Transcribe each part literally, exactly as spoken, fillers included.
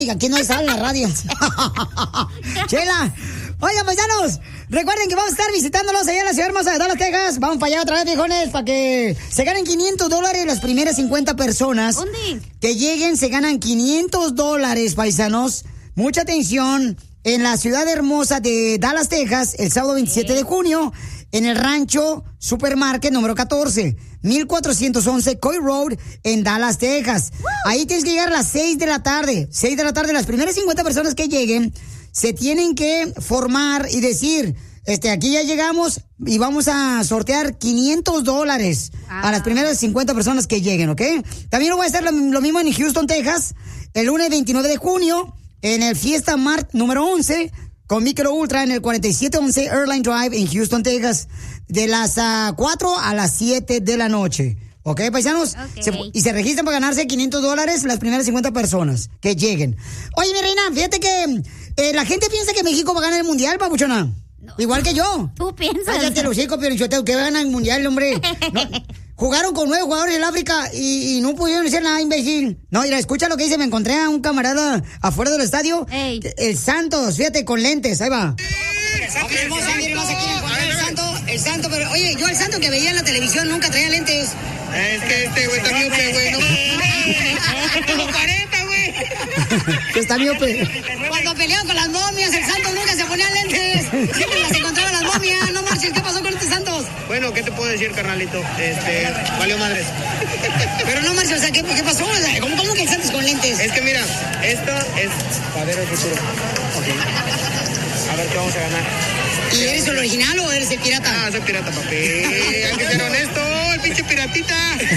Aquí no sale la radio. Chela. Oigan, paisanos, recuerden que vamos a estar visitándolos allá en la ciudad hermosa de Dallas, Texas. Vamos para allá otra vez, viejones, para que se ganen quinientos dólares las primeras cincuenta personas. ¿Dónde? Que lleguen, se ganan quinientos dólares, paisanos. Mucha atención. En la ciudad hermosa de Dallas, Texas, el sábado veintisiete de junio, en el rancho Supermarket número catorce, mil cuatrocientos once Coy Road, en Dallas, Texas. ¡Woo! Ahí tienes que llegar a las seis de la tarde. seis de la tarde, las primeras cincuenta personas que lleguen se tienen que formar y decir, este, aquí ya llegamos y vamos a sortear quinientos dólares ah. a las primeras cincuenta personas que lleguen, ¿ok? También lo voy a hacer lo, lo mismo en Houston, Texas, el lunes veintinueve de junio, en el Fiesta Mart número once, con Micro Ultra en el cuarenta y siete once Airline Drive en Houston, Texas, de las uh, cuatro a las siete de la noche. ¿Ok, paisanos? Okay. Se, y se registran para ganarse quinientos dólares las primeras cincuenta personas que lleguen. Oye, mi reina, fíjate que eh, la gente piensa que México va a ganar el mundial, papuchona. No. Igual que yo. ¿Tú piensas? Cállate los chicos, pero yo tengo que ganar el mundial, hombre. No, jugaron con nueve jugadores del África y, y no pudieron hacer nada, imbécil. No, mira, escucha lo que dice. Me encontré a un camarada afuera del estadio. Ey. El Santos, fíjate, con lentes. Ahí va. Ok, hermosa, miren, no se quieren encontrar el Santo. El Santo, pero oye, yo el Santo que veía en la televisión nunca traía lentes. Es que este güey está miope, güey. No, como cuarenta, güey. Está miope. Cuando peleaban con las momias, el Santos nunca se ponía lentes. Siempre las encontraban las momias. No marches, ¿qué pasó con este Santos? Bueno, ¿qué te puedo decir, carnalito? Este, valió madres. Pero no marches, o sea, ¿qué, qué pasó? O sea, ¿cómo, ¿cómo que el Santos con lentes? Es que mira, esto es para ver el futuro. Ok. A ver qué vamos a ganar. ¿Y eres el original o eres el pirata? Ah, soy pirata, papi. Hay que ser honesto, el pinche piratita.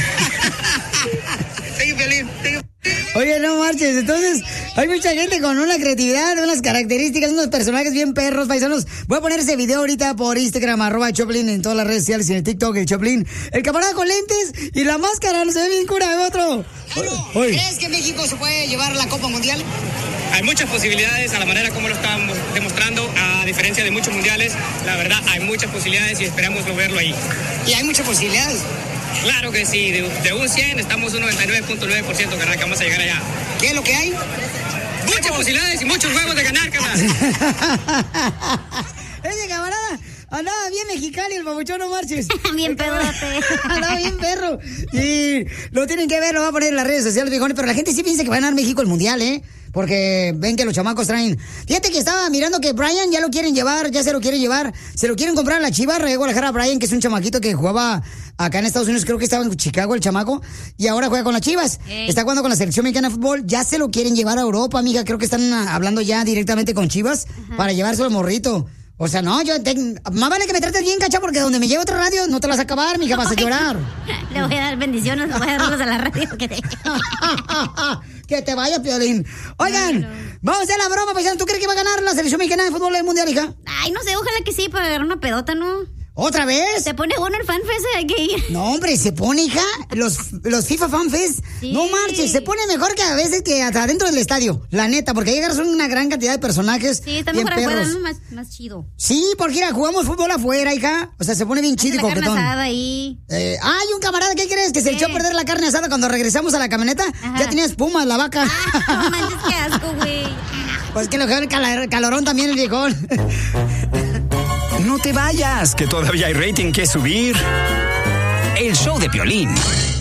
Sigue feliz, sigue. Oye, no marches, entonces hay mucha gente con una creatividad, unas características, unos personajes bien perros, paisanos. Voy a poner ese video ahorita por Instagram, arroba Choplin, en todas las redes sociales y en el TikTok, el Choplin. El camarada con lentes y la máscara, no se ve bien cura de otro. Claro. ¿Crees que México se puede llevar la Copa Mundial? Hay muchas posibilidades a la manera como lo estamos demostrando, a diferencia de muchos mundiales. La verdad, hay muchas posibilidades y esperamos verlo ahí. ¿Y hay muchas posibilidades? Claro que sí, de, de un cien estamos un noventa y nueve punto nueve por ciento, carnal, que vamos a llegar allá. ¿Qué es lo que hay? Muchas posibilidades y muchos juegos de ganar, carnal. Ese camarada andaba bien mexicano, el babuchón, no marches. Bien pedote. Andaba bien perro. Y lo tienen que ver, lo va a poner en las redes sociales, viejones. Pero la gente sí piensa que va a ganar México el mundial, ¿eh? Porque ven que los chamacos traen. Fíjate que estaba mirando que Brian ya lo quieren llevar, ya se lo quieren llevar. Se lo quieren comprar a la Chivas de Guadalajara. Brian, que es un chamaquito que jugaba acá en Estados Unidos, creo que estaba en Chicago el chamaco. Y ahora juega con las Chivas. Ey. Está jugando con la selección mexicana de fútbol. Ya se lo quieren llevar a Europa, amiga. Creo que están hablando ya directamente con Chivas. Ajá. Para llevárselo al morrito. O sea, no, yo te, más vale que me trates bien, cacha, porque donde me lleve otra radio no te las vas a acabar, mija, vas a llorar. Le voy a dar bendiciones, le voy a darlos a la radio. Que te, que te vaya, Piolín. Oigan, no, no. Vamos a hacer la broma, paisano. ¿Tú crees que va a ganar la selección mexicana de fútbol del mundial, hija? Ay, no sé, ojalá que sí, para agarrar una pedota, ¿no? ¿Otra vez? Se pone bueno el FanFest, hay que ir. No, hombre, se pone, hija, los, los FIFA FanFest. Sí. No marches, se pone mejor que a veces que hasta adentro del estadio, la neta, porque ahí son una gran cantidad de personajes. Sí, está mejor afuera, ¿no? Más, más chido. Sí, porque mira, jugamos fútbol afuera, hija. O sea, se pone bien chido y coquetón. Carne asada ahí. Eh, ay, un camarada, ¿qué crees? Que se ¿Qué? echó a perder la carne asada cuando regresamos a la camioneta. Ajá. Ya tenía espuma la vaca. Ah, no manches, qué asco, güey. Pues que lo que el cal- calorón también, el viejón. No te vayas, que todavía hay rating que subir. El show de Piolín.